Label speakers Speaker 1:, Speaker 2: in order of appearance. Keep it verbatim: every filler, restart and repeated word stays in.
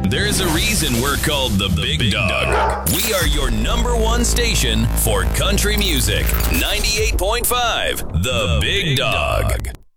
Speaker 1: There's a reason we're called the Big Dog. We are your number one station for country music. ninety-eight point five, The Big Dog.